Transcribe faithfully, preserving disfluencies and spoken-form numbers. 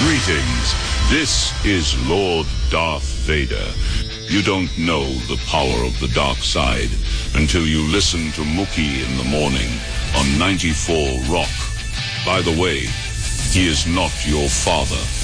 Greetings. This is Lord Darth Vader. You don't know the power of the dark side until you listen to Mookie in the morning on ninety-four Rock. By the way, he is not your father.